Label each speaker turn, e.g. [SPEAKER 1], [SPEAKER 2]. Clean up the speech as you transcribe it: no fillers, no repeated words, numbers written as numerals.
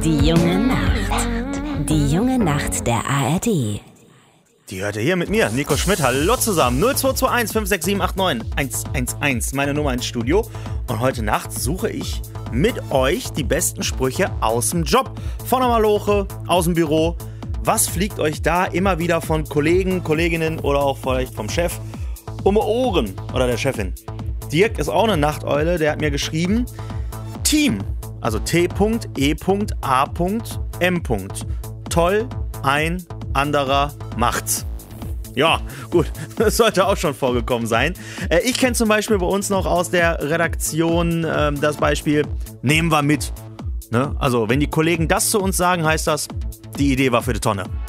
[SPEAKER 1] Die junge Nacht. Die junge Nacht der ARD.
[SPEAKER 2] Die hört ihr hier mit mir, Nico Schmidt. Hallo zusammen. 0221 56789 111, meine Nummer ins Studio. Und heute Nacht suche ich mit euch die besten Sprüche aus dem Job. Von der Maloche, aus dem Büro. Was fliegt euch da immer wieder von Kollegen, Kolleginnen oder auch vielleicht vom Chef um die Ohren oder der Chefin? Dirk ist auch eine Nachteule, der hat mir geschrieben: Team, also T.E.A.M. Toll, ein anderer macht's. Ja, gut, das sollte auch schon vorgekommen sein. Ich kenne zum Beispiel bei uns noch aus der Redaktion das Beispiel: Nehmen wir mit. Ne? Also, wenn die Kollegen das zu uns sagen, heißt das, die Idee war für die Tonne.